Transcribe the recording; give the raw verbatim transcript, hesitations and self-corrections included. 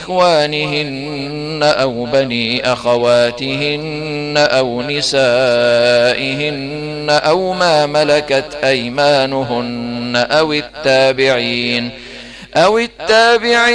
إخوانهن أو بني أخواتهن أو نسائهن أو ما ملكت أيمانهن أو التابعين أو التابعين